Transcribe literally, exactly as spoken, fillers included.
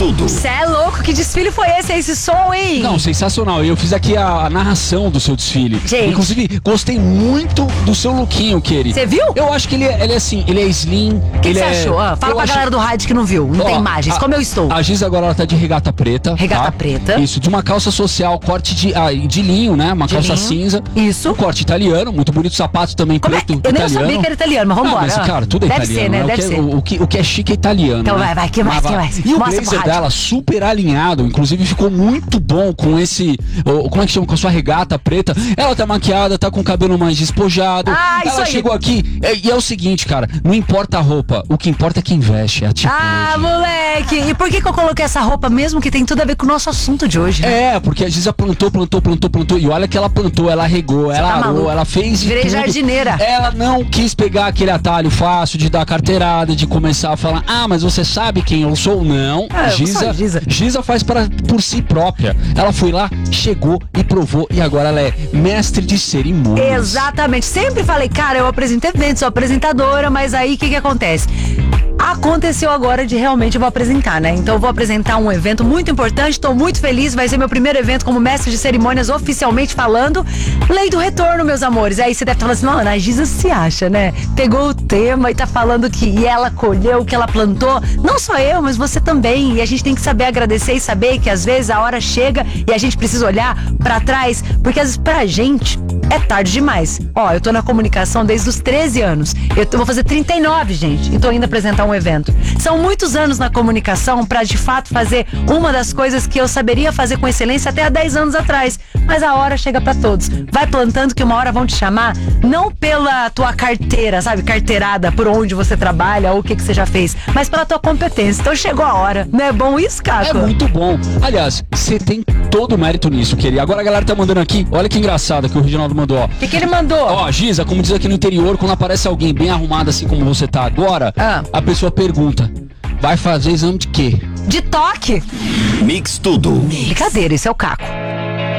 Tudo. Cê é louco, que desfile foi esse, esse som, hein? Não, sensacional. Eu fiz aqui a, a narração do seu desfile. Gente. Inclusive, gostei muito do seu lookinho, Keri. Você viu? Eu acho que ele é, ele é assim, ele é slim. O que ele você é... achou? Ah, fala eu pra acho... galera do rádio que não viu, não Ó, tem imagens, a- como eu estou. A Giz agora ela tá de regata preta. Regata tá? preta. Isso, de uma calça social, corte de, ah, de linho, né? Uma De calça linho. cinza. Isso. Um corte italiano, muito bonito, sapato também Como é? preto Eu nem italiano. sabia que era italiano, mas vambora. Ah, mas, cara, tudo é Deve italiano. ser, né? O, Deve que, ser. O, o que, o que é chique é italiano. Então né? vai, vai, que mais, Mas que vai. mais? E o Mostra pro blazer rádio. dela, super alinhado, inclusive ficou muito bom com esse, oh, como é que chama, com a sua regata preta. Ela tá maquiada, tá com o cabelo mais despojado. Ah, isso Ela aí. chegou aqui, é, e é o seguinte, cara, não importa a roupa, o que importa é quem veste, é a atitude. Ah, moleque! E por que, que eu coloquei essa roupa mesmo que tem tudo a ver com o nosso assunto de hoje? Né? É, porque a Giza plantou, plantou, plantou, plantou. E olha que ela plantou, ela regou, ela tá arou, maluco. ela fez de Virei tudo. jardineira. Ela não quis pegar aquele atalho fácil de dar carteirada, de começar a falar, ah, mas você sabe quem eu sou? Não, Ah, eu sou Giza, a Giza. Giza faz para, por si própria. Ela foi lá, chegou e provou. E agora ela é mestre de cerimônias. Exatamente. Sempre falei, cara, eu apresento eventos, sou apresentadora, mas aí o que que acontece? Aconteceu agora de realmente eu vou apresentar, né? Então eu vou apresentar um evento muito importante, tô muito feliz, vai ser meu primeiro evento como mestre de cerimônias oficialmente falando. Lei do retorno, meus amores. Aí você deve estar falando assim, não, a Giza se acha, né? Pegou o tema e tá falando que ela colheu o que ela plantou. Não só eu, mas você também. E a gente tem que saber agradecer e saber que às vezes a hora chega e a gente precisa olhar pra trás, porque às vezes pra gente é tarde demais. Ó, eu tô na comunicação desde os treze anos. Eu tô- vou fazer trinta e nove, gente, e tô indo apresentar um evento. São muitos anos na comunicação pra de fato fazer uma das coisas que eu saberia fazer com excelência até há dez anos atrás. Mas a hora chega pra todos. Vai plantando que uma hora vão te chamar, não pela tua carteira, sabe? Carteirada, por onde você trabalha ou o que que você já fez, mas pela tua competência. Então chegou a hora. Não é bom isso, Caco? É muito bom. Aliás, você tem todo o mérito nisso, querido. Agora a galera tá mandando aqui, olha que engraçado que o Reginaldo mandou, ó. O que que ele mandou? Ó, Giza, como diz aqui no interior, quando aparece alguém bem arrumado assim como você tá agora, Ah. a pessoa pergunta, vai fazer exame de quê? De toque? Mix Tudo. Brincadeira, isso é o Caco.